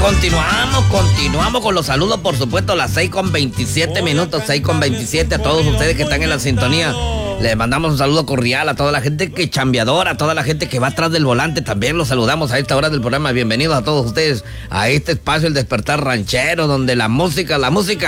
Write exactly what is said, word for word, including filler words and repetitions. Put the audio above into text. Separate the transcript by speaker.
Speaker 1: continuamos, continuamos con los saludos, por supuesto, a las seis con veintisiete minutos, seis con veintisiete, a todos ustedes que están en la sintonía. Les mandamos un saludo cordial a toda la gente que chambeadora, a toda la gente que va atrás del volante. También los saludamos a esta hora del programa. Bienvenidos a todos ustedes a este espacio, El Despertar Ranchero, donde la música, la música